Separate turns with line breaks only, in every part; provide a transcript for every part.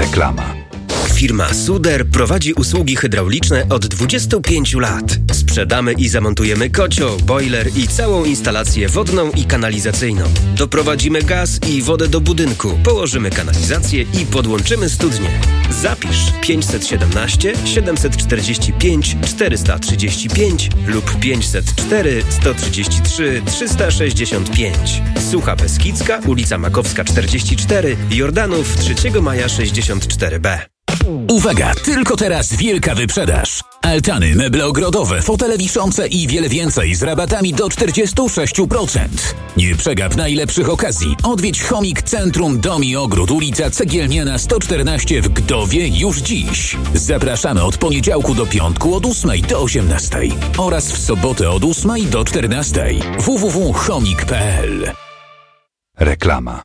Reklama.
Firma Suder prowadzi usługi hydrauliczne od 25 lat. Sprzedamy i zamontujemy kocioł, boiler i całą instalację wodną i kanalizacyjną. Doprowadzimy gaz i wodę do budynku, położymy kanalizację i podłączymy studnię. Zapisz 517 745 435 lub 504 133 365. Sucha Beskidzka, ulica Makowska 44, Jordanów 3 maja 64B.
Uwaga! Tylko teraz wielka wyprzedaż. Altany, meble ogrodowe, fotele wiszące i wiele więcej z rabatami do 46%. Nie przegap najlepszych okazji. Odwiedź Chomik Centrum Dom i Ogród, ulica Cegielniana 114 w Gdowie już dziś. Zapraszamy od poniedziałku do piątku od 8 do 18 oraz w sobotę od 8 do 14. www.chomik.pl.
Reklama.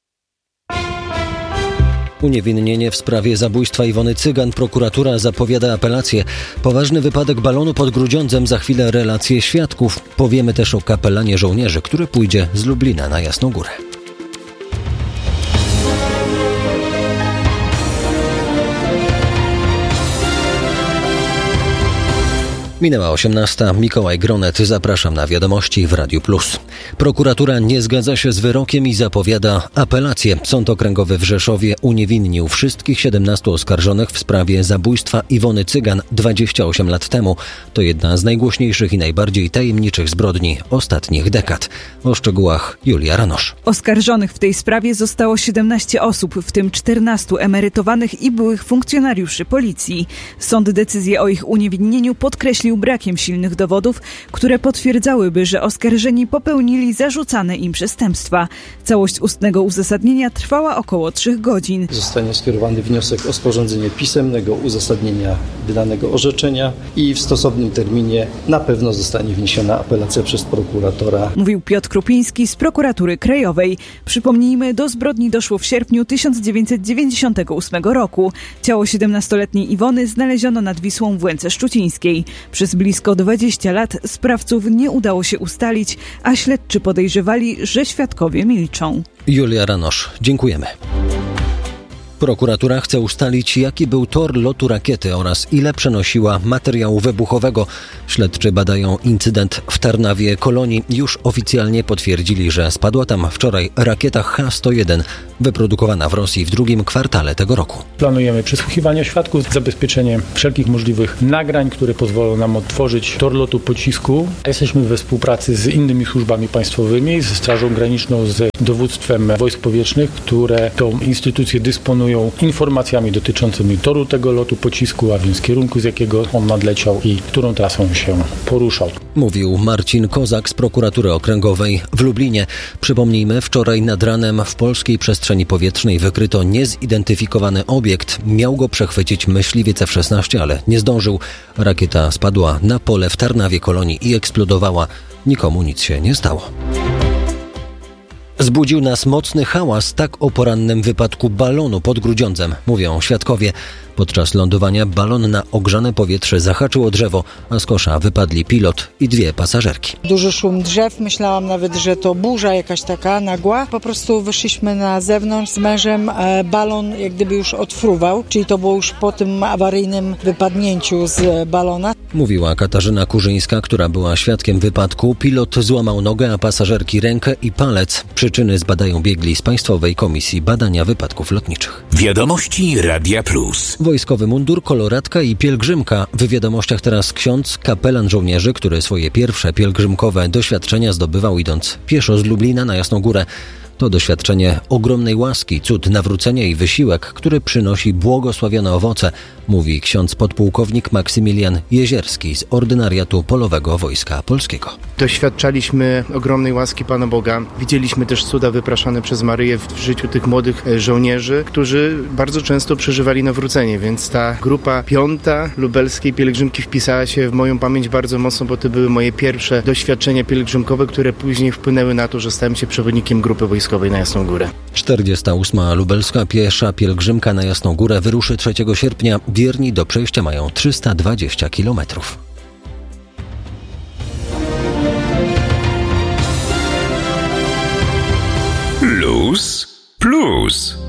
Uniewinnienie w sprawie zabójstwa Iwony Cygan. Prokuratura zapowiada apelację. Poważny wypadek balonu pod Grudziądzem. Za chwilę relacje świadków. Powiemy też o kapelanie żołnierzy, który pójdzie z Lublina na Jasną Górę. Minęła 18. Mikołaj Gronet. Zapraszam na wiadomości w Radiu Plus. Prokuratura nie zgadza się z wyrokiem i zapowiada apelację. Sąd Okręgowy w Rzeszowie uniewinnił wszystkich 17 oskarżonych w sprawie zabójstwa Iwony Cygan 28 lat temu. To jedna z najgłośniejszych i najbardziej tajemniczych zbrodni ostatnich dekad. O szczegółach Julia Ranosz.
Oskarżonych w tej sprawie zostało 17 osób, w tym 14 emerytowanych i byłych funkcjonariuszy policji. Sąd decyzję o ich uniewinnieniu podkreślił brakiem silnych dowodów, które potwierdzałyby, że oskarżeni popełnili zarzucane im przestępstwa. Całość ustnego uzasadnienia trwała około 3 godzin.
Zostanie skierowany wniosek o sporządzenie pisemnego uzasadnienia wydanego orzeczenia i w stosownym terminie na pewno zostanie wniesiona apelacja przez prokuratora.
Mówił Piotr Krupiński z Prokuratury Krajowej. Przypomnijmy, do zbrodni doszło w sierpniu 1998 roku. Ciało 17-letniej Iwony znaleziono nad Wisłą w Łęce Szczucińskiej. Przez blisko 20 lat sprawców nie udało się ustalić, a śledczy podejrzewali, że świadkowie milczą.
Julia Ranosz, dziękujemy. Prokuratura chce ustalić, jaki był tor lotu rakiety oraz ile przenosiła materiału wybuchowego. Śledczy badają incydent w Tarnawie Kolonii. Już oficjalnie potwierdzili, że spadła tam wczoraj rakieta H-101, wyprodukowana w Rosji w drugim kwartale tego roku.
Planujemy przesłuchiwanie świadków, zabezpieczenie wszelkich możliwych nagrań, które pozwolą nam odtworzyć tor lotu pocisku. Jesteśmy we współpracy z innymi służbami państwowymi, ze Strażą Graniczną, z dowództwem wojsk powietrznych, które tą instytucje dysponują informacjami dotyczącymi toru tego lotu pocisku, a więc kierunku, z jakiego on nadleciał i którą trasą się poruszał.
Mówił Marcin Kozak z Prokuratury Okręgowej w Lublinie. Przypomnijmy, wczoraj nad ranem w polskiej przestrzeni powietrznej wykryto niezidentyfikowany obiekt. Miał go przechwycić myśliwiec F-16, ale nie zdążył. Rakieta spadła na pole w Tarnawie Kolonii i eksplodowała. Nikomu nic się nie stało. Zbudził nas mocny hałas tak o porannym wypadku balonu pod Grudziądzem, mówią świadkowie. Podczas lądowania balon na ogrzane powietrze zahaczył o drzewo, a z kosza wypadli pilot i 2 pasażerki.
Duży szum drzew, myślałam nawet, że to burza jakaś taka nagła. Po prostu wyszliśmy na zewnątrz z mężem, balon jak gdyby już odfruwał, czyli to było już po tym awaryjnym wypadnięciu z balona.
Mówiła Katarzyna Kurzyńska, która była świadkiem wypadku. Pilot złamał nogę, a pasażerki rękę i palec. Przyczyny zbadają biegli z Państwowej Komisji Badania Wypadków Lotniczych.
Wiadomości Radia Plus.
Wojskowy mundur, koloratka i pielgrzymka. W wiadomościach teraz ksiądz, kapelan żołnierzy, który swoje pierwsze pielgrzymkowe doświadczenia zdobywał idąc pieszo z Lublina na Jasną Górę. To doświadczenie ogromnej łaski, cud nawrócenia i wysiłek, który przynosi błogosławione owoce, mówi ksiądz podpułkownik Maksymilian Jezierski z Ordynariatu Polowego Wojska Polskiego.
Doświadczaliśmy ogromnej łaski Pana Boga. Widzieliśmy też cuda wypraszane przez Maryję w życiu tych młodych żołnierzy, którzy bardzo często przeżywali nawrócenie, więc ta grupa 5. lubelskiej pielgrzymki wpisała się w moją pamięć bardzo mocno, bo to były moje pierwsze doświadczenia pielgrzymkowe, które później wpłynęły na to, że stałem się przewodnikiem grupy wojskowej na Jasną Górę.
48. lubelska piesza pielgrzymka na Jasną Górę wyruszy 3 sierpnia. Wierni do przejścia mają 320 kilometrów.
Plus.